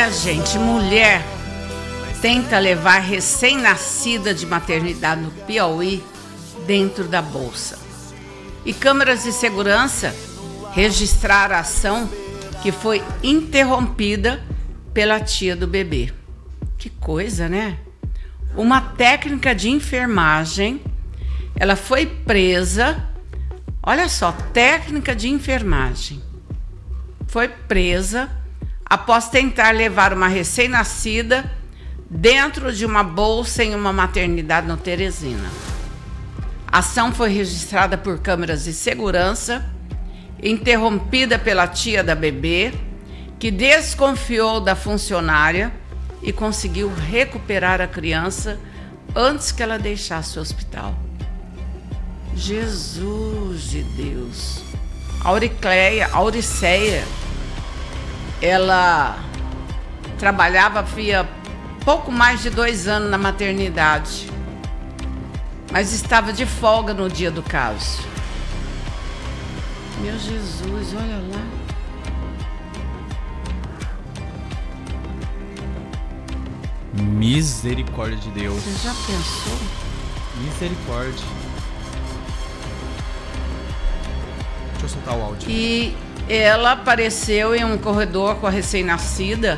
Gente, mulher tenta levar recém-nascida de maternidade no Piauí dentro da bolsa. E câmeras de segurança registraram a ação que foi interrompida pela tia do bebê. Que coisa, né? Uma técnica de enfermagem, ela foi presa. Olha só, técnica de enfermagem. Foi presa após tentar levar uma recém-nascida dentro de uma bolsa em uma maternidade no Teresina. A ação foi registrada por câmeras de segurança, interrompida pela tia da bebê, que desconfiou da funcionária e conseguiu recuperar a criança antes que ela deixasse o hospital. Jesus de Deus! A Auriceia, ela trabalhava havia pouco mais de 2 anos na maternidade, mas estava de folga no dia do caso. Meu Jesus, olha lá. Misericórdia de Deus. Você já pensou? Misericórdia. Deixa eu soltar o áudio. E ela apareceu em um corredor com a recém-nascida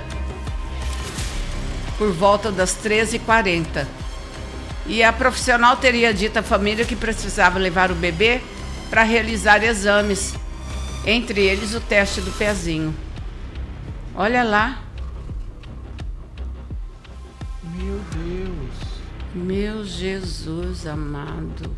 por volta das 13h40. E a profissional teria dito à família que precisava levar o bebê para realizar exames, entre eles o teste do pezinho. Olha lá. Meu Deus. Meu Jesus amado.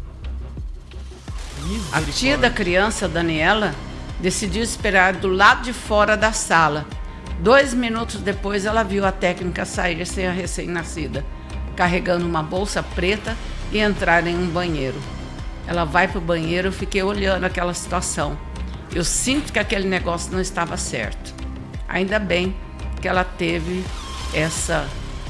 A tia da criança, Daniela, decidiu esperar do lado de fora da sala. 2 minutos depois, ela viu a técnica sair sem a recém-nascida, carregando uma bolsa preta e entrar em um banheiro. Ela vai para o banheiro, eu fiquei olhando aquela situação. Eu sinto que aquele negócio não estava certo. Ainda bem que ela teve essa,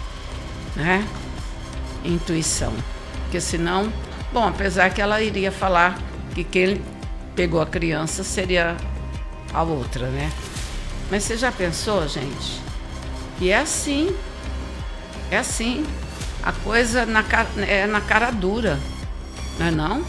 intuição. Porque senão, bom, apesar que ela iria falar que quem pegou a criança seria a outra, né? Mas você já pensou, gente? E é assim. A coisa é na cara dura, não é não?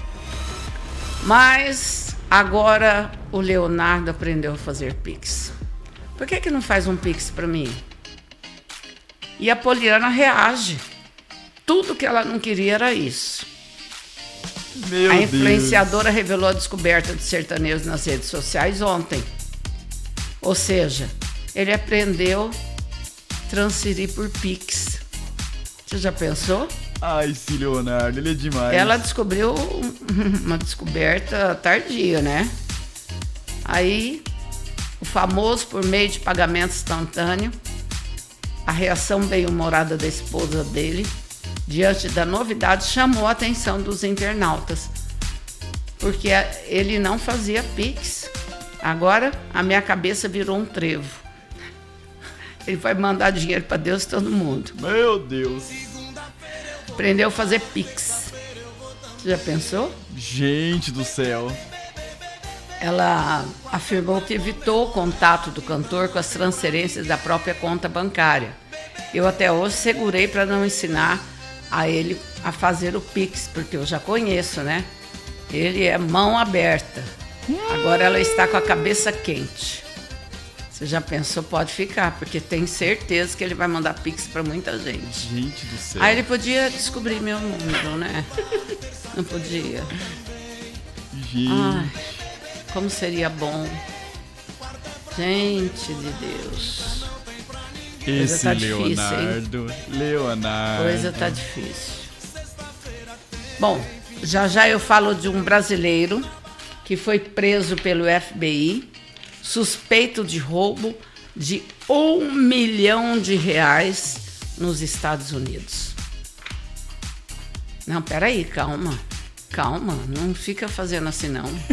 Mas agora o Leonardo aprendeu a fazer Pix. Por que não faz um Pix para mim? E a Poliana reage. Tudo que ela não queria era isso. A influenciadora revelou a descoberta de sertanejos nas redes sociais ontem. Ou seja, ele aprendeu a transferir por Pix. Você já pensou? Ai, esse Leonardo, ele é demais. Ela descobriu uma descoberta tardia, né? Aí, o famoso por meio de pagamento instantâneo, a reação bem-humorada da esposa dele diante da novidade chamou a atenção dos internautas, porque ele não fazia Pix. Agora a minha cabeça virou um trevo. Ele vai mandar dinheiro para Deus e todo mundo. Meu Deus. Aprendeu a fazer Pix. Você já pensou? Gente do céu. Ela afirmou que evitou o contato do cantor com as transferências da própria conta bancária. Eu até hoje segurei para não ensinar a ele a fazer o Pix, porque eu já conheço, né? Ele é mão aberta. Agora ela está com a cabeça quente. Você já pensou? Pode ficar, porque tem certeza que ele vai mandar Pix para muita gente. Gente do céu. Aí ele podia descobrir meu número, né? Não podia. Gente. Ai, como seria bom. Gente de Deus. Esse tá Leonardo. Difícil, Leonardo. Coisa tá difícil. Bom, já eu falo de um brasileiro que foi preso pelo FBI, suspeito de roubo de R$1 milhão nos Estados Unidos. Não, peraí, calma, não fica fazendo assim não.